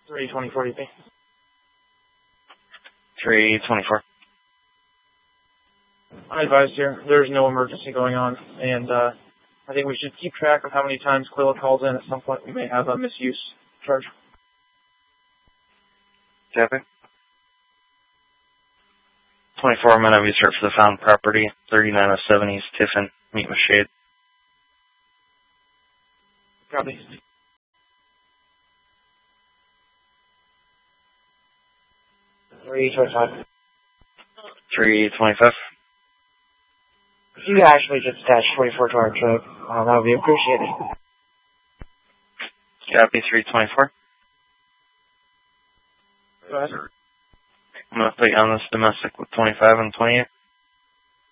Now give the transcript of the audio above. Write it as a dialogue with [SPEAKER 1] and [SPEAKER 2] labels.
[SPEAKER 1] 324 DP.
[SPEAKER 2] 324.
[SPEAKER 1] I advise here, there's no emergency going on, and I think we should keep track of how many times Quilla calls in. At some point, we may have a misuse charge.
[SPEAKER 2] Copy. 24, I'm going to research for the found property, 3907 East Tiffin, meet with Shade.
[SPEAKER 1] Copy. $325.
[SPEAKER 2] 325.
[SPEAKER 1] If you actually just attach 44 to our truck, that would be appreciated.
[SPEAKER 2] Copy, 324.
[SPEAKER 1] Go ahead.
[SPEAKER 2] I'm going to put you on this domestic with 25 and 28.